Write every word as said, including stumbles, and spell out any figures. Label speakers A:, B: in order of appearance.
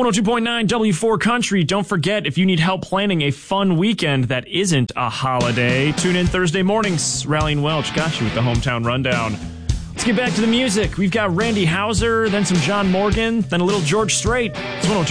A: one oh two point nine W four Country. Don't forget, if you need help planning a fun weekend that isn't a holiday, tune in Thursday mornings. Rallying Welch got you with the Hometown Rundown. Let's get back to the music. We've got Randy Houser, then some John Morgan, then a little George Strait. It's one oh two